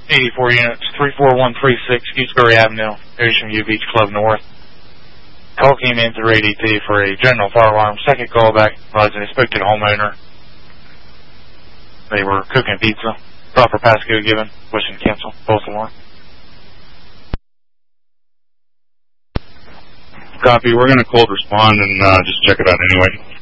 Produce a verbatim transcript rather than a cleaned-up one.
eighty-four units, three four one three six Gooseberry Avenue, Ocean View Beach Club North. Call came in through A D T for a general fire alarm. Second call back was an expected homeowner. They were cooking pizza. Proper passcode given. Wishing to cancel. False alarm. Copy. We're going to cold respond and uh, just check it out anyway.